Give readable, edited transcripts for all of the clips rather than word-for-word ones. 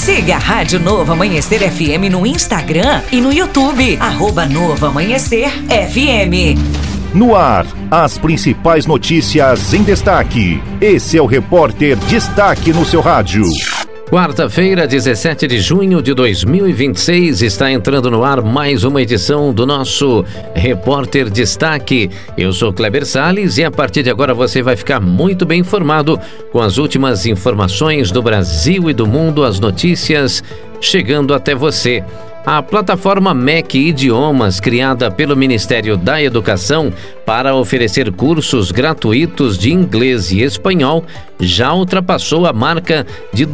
Siga a Rádio Novo Amanhecer FM no Instagram e no YouTube, @Novo Amanhecer FM. No ar, as principais notícias em destaque. Esse é o Repórter Destaque no seu rádio. Quarta-feira, 17 de junho de 2026, está entrando no ar mais uma edição do nosso Repórter Destaque. Eu sou Kleber Salles e a partir de agora você vai ficar muito bem informado com as últimas informações do Brasil e do mundo, as notícias chegando até você. A plataforma MEC Idiomas, criada pelo Ministério da Educação para oferecer cursos gratuitos de inglês e espanhol, já ultrapassou a marca de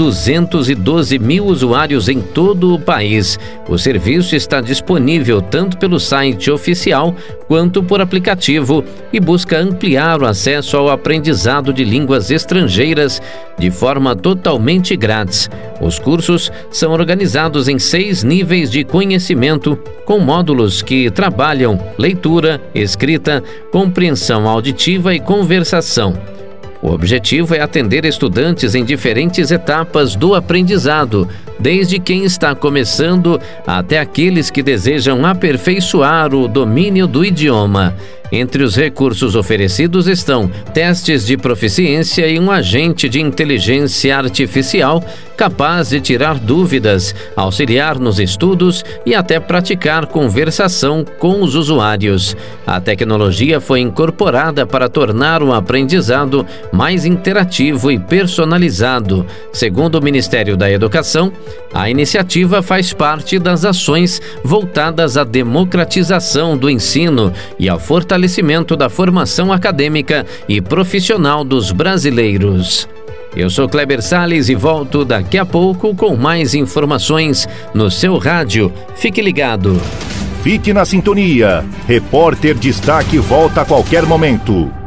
212 mil usuários em todo o país. O serviço está disponível tanto pelo site oficial quanto por aplicativo e busca ampliar o acesso ao aprendizado de línguas estrangeiras de forma totalmente grátis. Os cursos são organizados em 6 níveis de conhecimento, com módulos que trabalham leitura, escrita, compreensão auditiva e conversação. O objetivo é atender estudantes em diferentes etapas do aprendizado, desde quem está começando até aqueles que desejam aperfeiçoar o domínio do idioma. Entre os recursos oferecidos estão testes de proficiência e um agente de inteligência artificial capaz de tirar dúvidas, auxiliar nos estudos e até praticar conversação com os usuários. A tecnologia foi incorporada para tornar o aprendizado mais interativo e personalizado. Segundo o Ministério da Educação, a iniciativa faz parte das ações voltadas à democratização do ensino e ao fortalecimento da formação acadêmica e profissional dos brasileiros. Eu sou Kleber Salles e volto daqui a pouco com mais informações no seu rádio. Fique ligado. Fique na sintonia. Repórter Destaque volta a qualquer momento.